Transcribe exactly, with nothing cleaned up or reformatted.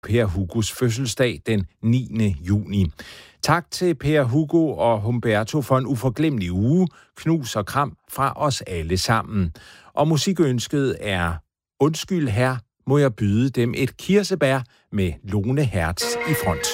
Per Hugos fødselsdag den niende juni. Tak til Per Hugo og Humberto for en uforglemmelig uge. Knus og kram fra os alle sammen. Og musikønsket er Undskyld her, må jeg byde dem et kirsebær med Lone Hertz i front.